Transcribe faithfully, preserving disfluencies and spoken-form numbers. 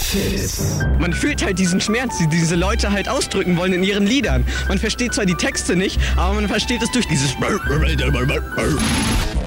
Fizz. Man fühlt halt diesen Schmerz, die diese Leute halt ausdrücken wollen in ihren Liedern. Man versteht zwar die Texte nicht, aber man versteht es durch dieses